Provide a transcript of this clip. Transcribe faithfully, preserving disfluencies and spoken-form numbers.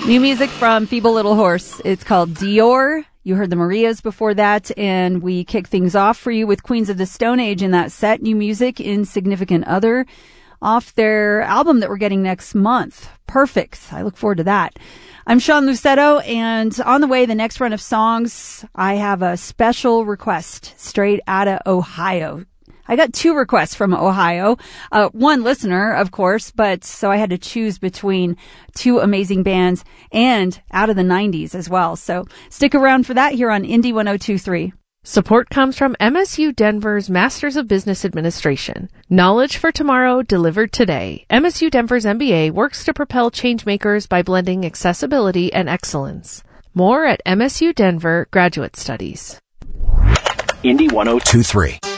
New music from Feeble Little Horse. It's called Dior. You heard the Marias before that, and we kick things off for you with Queens of the Stone Age in that set. New music, Insignificant Other, off their album that we're getting next month. Perfect. I look forward to that. I'm Sean Lucetto, and on the way, the next run of songs, I have a special request straight out of Ohio. I got two requests from Ohio. Uh, one listener, of course, but so I had to choose between two amazing bands and out of the nineties as well. So stick around for that here on Indie one oh two point three. Support comes from M S U Denver's Masters of Business Administration. Knowledge for tomorrow, delivered today. M S U Denver's M B A works to propel changemakers by blending accessibility and excellence. More at M S U Denver Graduate Studies. Indie one oh two point three.